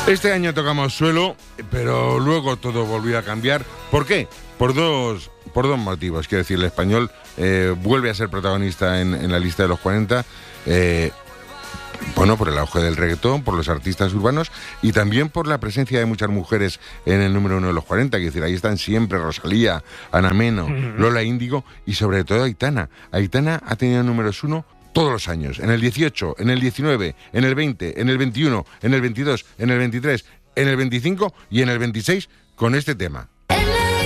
Este año tocamos suelo, pero luego todo volvió a cambiar. ¿Por qué? Por dos motivos. Quiero decir, el español vuelve a ser protagonista en la lista de los 40. Bueno, por el auge del reggaetón, por los artistas urbanos y también por la presencia de muchas mujeres en el número 1 de los 40. Quiero decir, ahí están siempre Rosalía, Ana Meno, Lola Índigo y sobre todo Aitana. Aitana ha tenido números 1 todos los años, en el 18, en el 19, en el 20, en el 21, en el 22, en el 23, en el 25 y en el 26 con este tema.